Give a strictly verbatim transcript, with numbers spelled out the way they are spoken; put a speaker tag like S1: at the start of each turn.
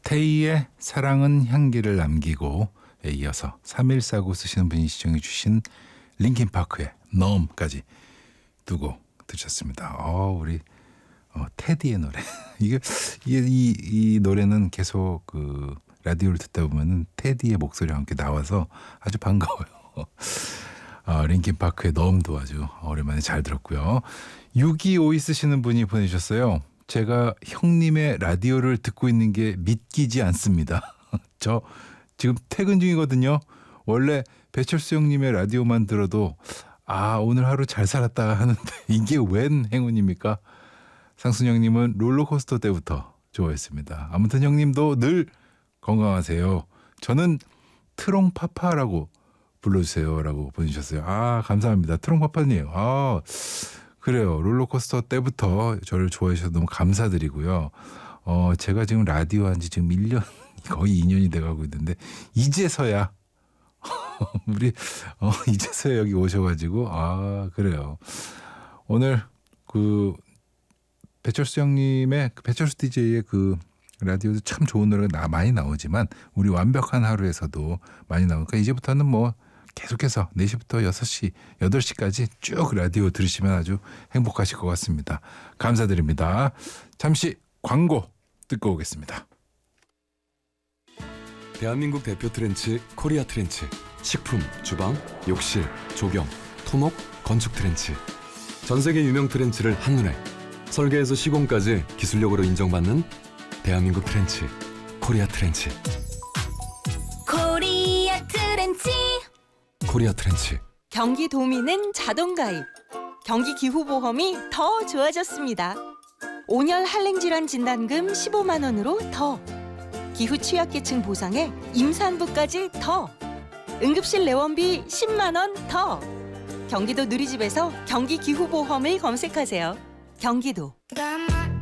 S1: 태희의 사랑은 향기를 남기고에 이어서 삼일사구 쓰시는 분이 시청해 주신 링킨파크의 넘까지 두 곡 들으셨습니다. 어, 우리 어, 테디의 노래. 이게 이, 이 노래는 계속 그 라디오를 듣다 보면은 테디의 목소리와 함께 나와서 아주 반가워요. 아, 링킨파크의 넘도 아주 오랜만에 잘 들었고요. 육이오이 쓰시는 분이 보내주셨어요. 제가 형님의 라디오를 듣고 있는 게 믿기지 않습니다. 저 지금 퇴근 중이거든요. 원래 배철수 형님의 라디오만 들어도 아, 오늘 하루 잘 살았다 하는데 이게 웬 행운입니까? 상순 형님은 롤러코스터 때부터 좋아했습니다. 아무튼 형님도 늘 건강하세요. 저는 트롱파파라고 불러주세요라고 보내주셨어요. 아, 감사합니다. 트롱파파님. 아, 그래요. 롤러코스터 때부터 저를 좋아해 주셔서 너무 감사드리고요. 어, 제가 지금 라디오 한지 지금 일 년 거의 이 년이 돼가고 있는데 이제서야 우리 어, 이제서야 여기 오셔가지고 아, 그래요. 오늘 그 배철수 형님의 그 배철수 디제이의 그 라디오도 참 좋은 노래가 나, 많이 나오지만 우리 완벽한 하루에서도 많이 나오니까 이제부터는 뭐 계속해서 네 시부터 여섯 시, 여덟 시까지 쭉 라디오 들으시면 아주 행복하실 것 같습니다. 감사드립니다. 잠시 광고 듣고 오겠습니다.
S2: 대한민국 대표 트렌치 코리아 트렌치. 식품, 주방, 욕실, 조경, 토목, 건축 트렌치. 전 세계 유명 트렌치를 한눈에 설계에서 시공까지 기술력으로 인정받는 대한민국 트렌치 코리아 트렌치.
S3: 코리아 트렌치.
S2: 코리아 트렌치.
S4: 경기도민은 자동가입. 경기기후보험이 더 좋아졌습니다. 온열 한랭질환 진단금 십오만 원으로 더. 기후 취약계층 보상에 임산부까지 더. 응급실 내원비 십만 원 더. 경기도 누리집에서 경기기후보험을 검색하세요. 경기도.